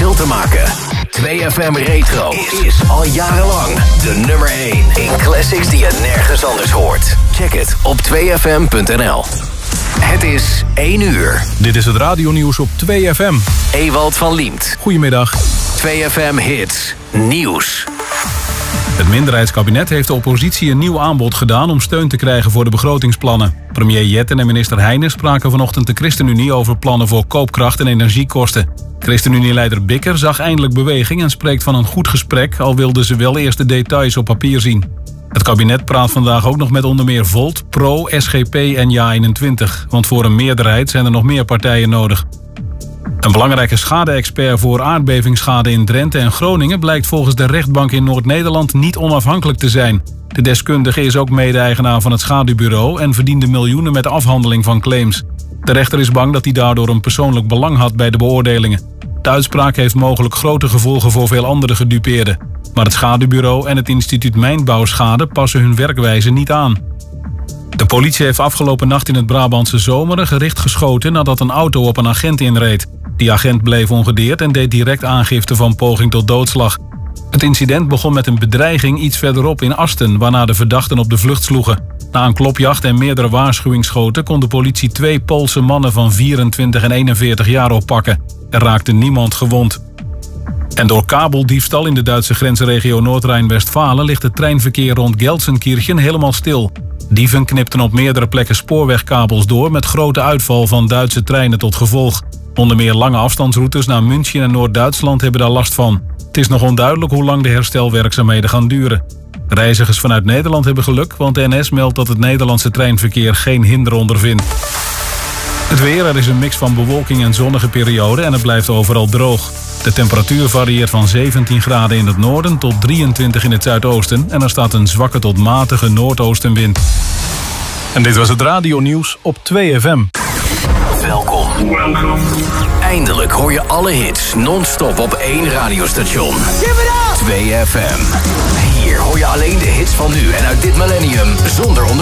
verschil te maken. 2FM Retro is al jarenlang de nummer 1 in classics die je nergens anders hoort. Check het op 2fm.nl. Het is 1 uur. Dit is het radionieuws op 2FM. Ewald van Liemt. Goedemiddag. 2FM Hits Nieuws. Het minderheidskabinet heeft de oppositie een nieuw aanbod gedaan om steun te krijgen voor de begrotingsplannen. Premier Jetten en minister Heijnen spraken vanochtend de ChristenUnie over plannen voor koopkracht en energiekosten. ChristenUnie-leider Bikker zag eindelijk beweging en spreekt van een goed gesprek, al wilden ze wel eerst de details op papier zien. Het kabinet praat vandaag ook nog met onder meer Volt, Pro, SGP en JA21, want voor een meerderheid zijn er nog meer partijen nodig. Een belangrijke schade-expert voor aardbevingsschade in Drenthe en Groningen blijkt volgens de rechtbank in Noord-Nederland niet onafhankelijk te zijn. De deskundige is ook mede-eigenaar van het schaduwbureau en verdiende miljoenen met de afhandeling van claims. De rechter is bang dat hij daardoor een persoonlijk belang had bij de beoordelingen. De uitspraak heeft mogelijk grote gevolgen voor veel andere gedupeerden. Maar het schaduwbureau en het instituut Mijnbouwschade passen hun werkwijze niet aan. De politie heeft afgelopen nacht in het Brabantse Zomeren gericht geschoten nadat een auto op een agent inreed. Die agent bleef ongedeerd en deed direct aangifte van poging tot doodslag. Het incident begon met een bedreiging iets verderop in Asten, waarna de verdachten op de vlucht sloegen. Na een klopjacht en meerdere waarschuwingsschoten kon de politie 2 Poolse mannen van 24 en 41 jaar oppakken. Er raakte niemand gewond. En door kabeldiefstal in de Duitse grensregio Noord-Rijn-Westfalen ligt het treinverkeer rond Gelsenkirchen helemaal stil. Dieven knipten op meerdere plekken spoorwegkabels door met grote uitval van Duitse treinen tot gevolg. Onder meer lange afstandsroutes naar München en Noord-Duitsland hebben daar last van. Het is nog onduidelijk hoe lang de herstelwerkzaamheden gaan duren. Reizigers vanuit Nederland hebben geluk, want de NS meldt dat het Nederlandse treinverkeer geen hinder ondervindt. Het weer, er is een mix van bewolking en zonnige perioden en het blijft overal droog. De temperatuur varieert van 17 graden in het noorden tot 23 in het zuidoosten en er staat een zwakke tot matige noordoostenwind. En dit was het radionieuws op 2FM. Welkom. Eindelijk hoor je alle hits non-stop op 1 radiostation. 2FM. Hier hoor je alleen de hits van nu en uit dit millennium zonder